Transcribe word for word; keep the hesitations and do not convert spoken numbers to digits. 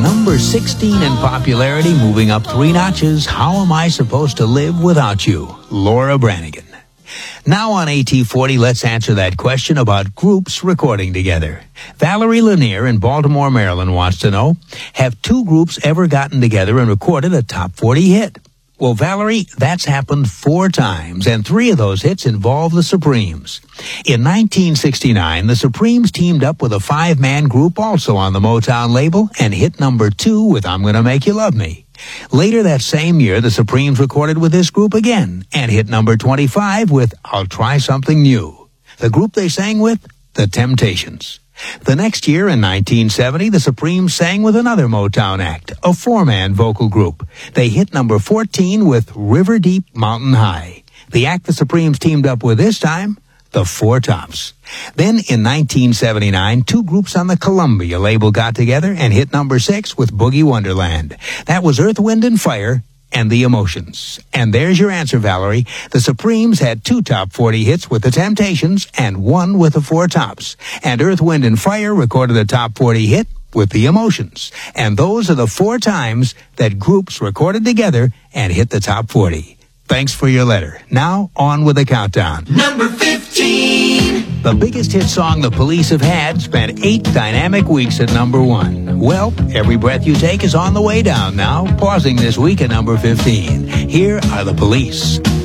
number sixteen in popularity, moving up three notches. How Am I Supposed to Live Without You? Laura Branigan. Now on A T forty, let's answer that question about groups recording together. Valerie Lanier in Baltimore, Maryland wants to know, have two groups ever gotten together and recorded a top forty hit? Well, Valerie, that's happened four times, and three of those hits involve the Supremes. In nineteen sixty-nine, the Supremes teamed up with a five-man group also on the Motown label and hit number two with I'm Gonna Make You Love Me. Later that same year, the Supremes recorded with this group again and hit number twenty-five with I'll Try Something New. The group they sang with? The Temptations. The next year, in nineteen seventy, the Supremes sang with another Motown act, a four-man vocal group. They hit number fourteen with River Deep, Mountain High. The act the Supremes teamed up with this time? The Four Tops. Then, in nineteen seventy-nine, two groups on the Columbia label got together and hit number six with Boogie Wonderland. That was Earth, Wind and Fire and The Emotions. And there's your answer, Valerie. The Supremes had two top forty hits with the Temptations and one with the Four Tops. And Earth, Wind and Fire recorded a top forty hit with The Emotions. And those are the four times that groups recorded together and hit the top forty. Thanks for your letter. Now, on with the countdown. Number fifteen. The biggest hit song the Police have had spent eight dynamic weeks at number one. Well, Every Breath You Take is on the way down now, pausing this week at number fifteen. Here are the Police.